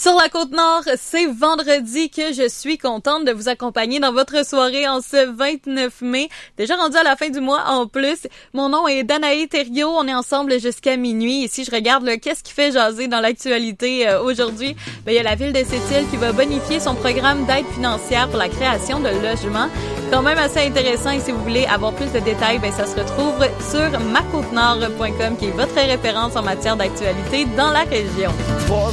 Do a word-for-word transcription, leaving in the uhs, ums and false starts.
Sur la Côte-Nord, c'est vendredi que je suis contente de vous accompagner dans votre soirée en ce vingt-neuf mai. Déjà rendu à la fin du mois en plus. Mon nom est Danae Thériault. On est ensemble jusqu'à minuit. Et si je regarde là, qu'est-ce qui fait jaser dans l'actualité euh, aujourd'hui, ben, il y a la ville de Sept-Îles qui va bonifier son programme d'aide financière pour la création de logements. Quand même assez intéressant. Et si vous voulez avoir plus de détails, ben, ça se retrouve sur ma côte nord point com qui est votre référence en matière d'actualité dans la région. Trois